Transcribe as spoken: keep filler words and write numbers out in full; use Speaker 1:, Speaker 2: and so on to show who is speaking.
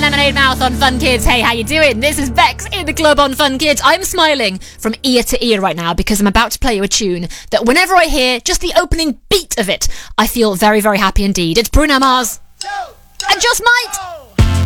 Speaker 1: Lemonade Mouth on Fun Kids. Hey, how you doing? This is Bex in the club on Fun Kids. I'm smiling from ear to ear right now because I'm about to play you a tune that whenever I hear just the opening beat of it, I feel very, very happy indeed. It's Bruno Mars. And Just Might.